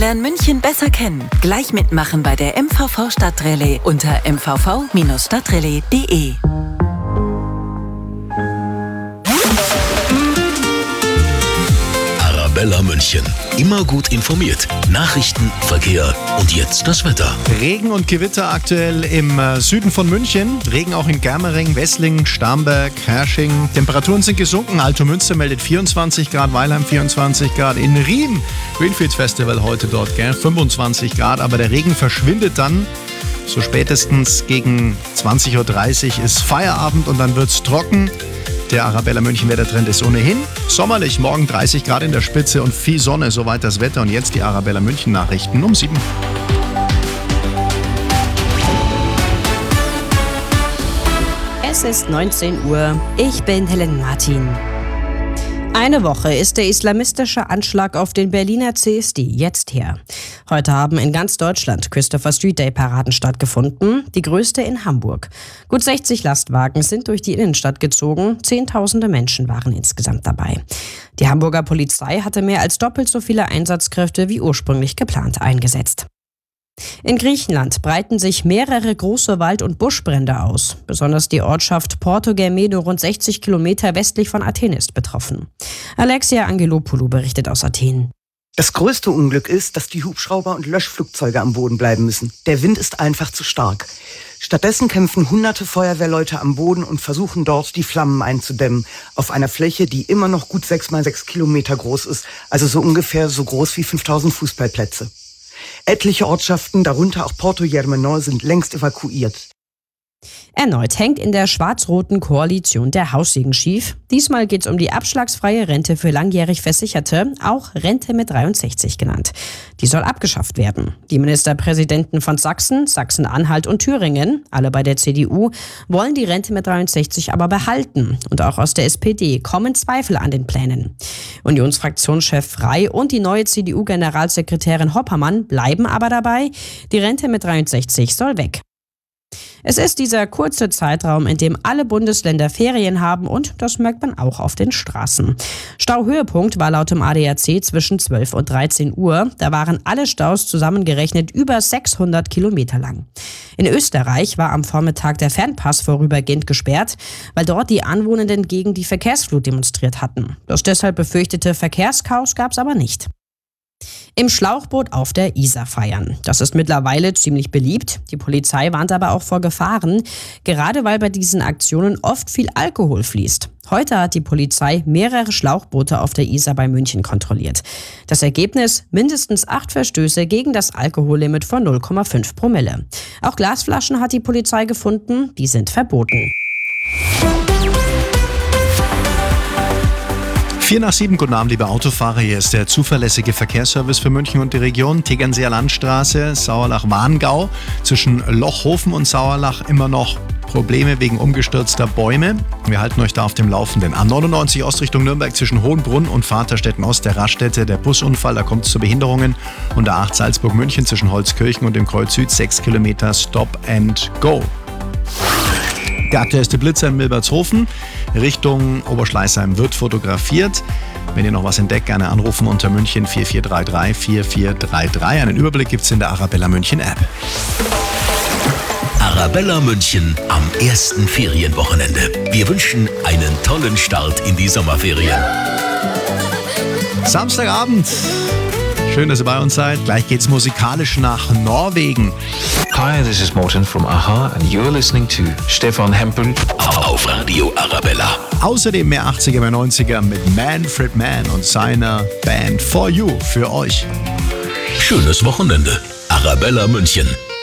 Lern München besser kennen. Gleich mitmachen bei der MVV Stadtrallye unter mvv-stadtrallye.de. Arabella München. Immer gut informiert. Nachrichten, Verkehr und jetzt das Wetter. Regen und Gewitter aktuell im Süden von München. Regen auch in Germering, Wesslingen, Starnberg, Hersching. Temperaturen sind gesunken. Altomünster meldet 24 Grad, Weilheim 24 Grad. In Riem, Greenfields Festival heute dort, 25 Grad. Aber der Regen verschwindet dann. So spätestens gegen 20.30 Uhr ist Feierabend und dann wird es trocken. Der Arabella München Wettertrend ist ohnehin sommerlich. Morgen 30 Grad in der Spitze und viel Sonne. Soweit das Wetter. Und jetzt die Arabella München Nachrichten um 7. Es ist 19 Uhr. Ich bin Helen Martin. Eine Woche ist der islamistische Anschlag auf den Berliner CSD jetzt her. Heute haben in ganz Deutschland Christopher Street Day Paraden stattgefunden, die größte in Hamburg. Gut 60 Lastwagen sind durch die Innenstadt gezogen, Zehntausende Menschen waren insgesamt dabei. Die Hamburger Polizei hatte mehr als doppelt so viele Einsatzkräfte wie ursprünglich geplant eingesetzt. In Griechenland breiten sich mehrere große Wald- und Buschbrände aus. Besonders die Ortschaft Porto Germedo, rund 60 Kilometer westlich von Athen, ist betroffen. Alexia Angelopoulou berichtet aus Athen. Das größte Unglück ist, dass die Hubschrauber und Löschflugzeuge am Boden bleiben müssen. Der Wind ist einfach zu stark. Stattdessen kämpfen hunderte Feuerwehrleute am Boden und versuchen dort, die Flammen einzudämmen. Auf einer Fläche, die immer noch gut 6 mal 6 Kilometer groß ist. Also so ungefähr so groß wie 5000 Fußballplätze. Etliche Ortschaften, darunter auch Porto Germedo, sind längst evakuiert. Erneut hängt in der schwarz-roten Koalition der Haussegen schief. Diesmal geht es um die abschlagsfreie Rente für langjährig Versicherte, auch Rente mit 63 genannt. Die soll abgeschafft werden. Die Ministerpräsidenten von Sachsen, Sachsen-Anhalt und Thüringen, alle bei der CDU, wollen die Rente mit 63 aber behalten. Und auch aus der SPD kommen Zweifel an den Plänen. Unionsfraktionschef Frey und die neue CDU-Generalsekretärin Hoppermann bleiben aber dabei, die Rente mit 63 soll weg. Es ist dieser kurze Zeitraum, in dem alle Bundesländer Ferien haben und das merkt man auch auf den Straßen. Stauhöhepunkt war laut dem ADAC zwischen 12 und 13 Uhr. Da waren alle Staus zusammengerechnet über 600 Kilometer lang. In Österreich war am Vormittag der Fernpass vorübergehend gesperrt, weil dort die Anwohnenden gegen die Verkehrsflut demonstriert hatten. Das deshalb befürchtete Verkehrschaos gab es aber nicht. Im Schlauchboot auf der Isar feiern. Das ist mittlerweile ziemlich beliebt. Die Polizei warnt aber auch vor Gefahren, gerade weil bei diesen Aktionen oft viel Alkohol fließt. Heute hat die Polizei mehrere Schlauchboote auf der Isar bei München kontrolliert. Das Ergebnis: mindestens 8 Verstöße gegen das Alkohollimit von 0,5 Promille. Auch Glasflaschen hat die Polizei gefunden, die sind verboten. 6:04, guten Abend, liebe Autofahrer. Hier ist der zuverlässige Verkehrsservice für München und die Region. Tegernseer Landstraße, Sauerlach-Warngau. Zwischen Lochhofen und Sauerlach immer noch Probleme wegen umgestürzter Bäume. Wir halten euch da auf dem Laufenden. A99 Ostrichtung Nürnberg zwischen Hohenbrunn und Vaterstetten Ost, der Raststätte, der Busunfall, da kommt es zu Behinderungen. Und A8 Salzburg-München zwischen Holzkirchen und dem Kreuz Süd 6 Kilometer Stop and Go. Der aktuellste Blitzer in Milbertshofen Richtung Oberschleißheim wird fotografiert. Wenn ihr noch was entdeckt, gerne anrufen unter München 4433 4433. Einen Überblick gibt's in der Arabella München App. Arabella München am ersten Ferienwochenende. Wir wünschen einen tollen Start in die Sommerferien. Samstagabend. Schön, dass ihr bei uns seid. Gleich geht's musikalisch nach Norwegen. Hi, this is Morten from Aha and you're listening to Stefan Hempel Auf Radio Arabella. Außerdem mehr 80er, mehr 90er mit Manfred Mann und seiner Band For You für euch. Schönes Wochenende. Arabella München.